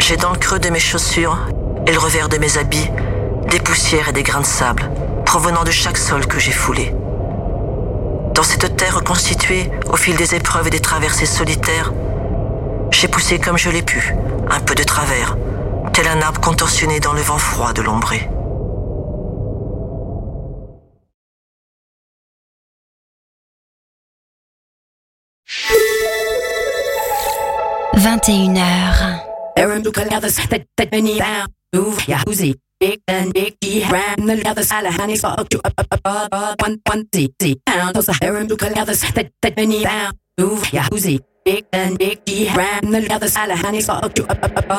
J'ai dans le creux de mes chaussures et le revers de mes habits des poussières et des grains de sable provenant de chaque sol que j'ai foulé. Dans cette terre reconstituée au fil des épreuves et des traversées solitaires, j'ai poussé comme je l'ai pu, un peu de travers, tel un arbre contorsionné dans le vent froid de l'ombrée. Aaron Duke leathers that many down. Move Yahoozy. Big and big G ram the leathers Alahani saw you up 120 pounds. Those are Aaron Duke leathers that many down. Move Yahoozy. Big and big G ram the leathers Alahani saw you up